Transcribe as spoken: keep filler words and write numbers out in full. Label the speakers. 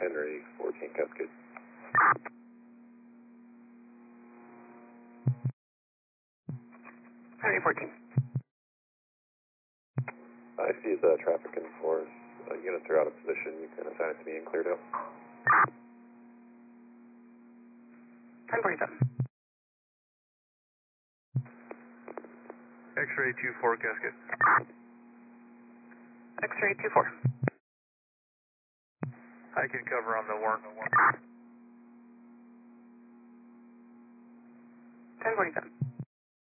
Speaker 1: Henry fourteen Cascade.
Speaker 2: Henry fourteen.
Speaker 1: I see the traffic in force. Uh, units are out of position. You can assign it to me and cleared out.
Speaker 2: ten forty-seven.
Speaker 3: X-ray two four Cascade.
Speaker 2: X-ray two four.
Speaker 3: I can cover on the warrant.
Speaker 2: ten forty-seven.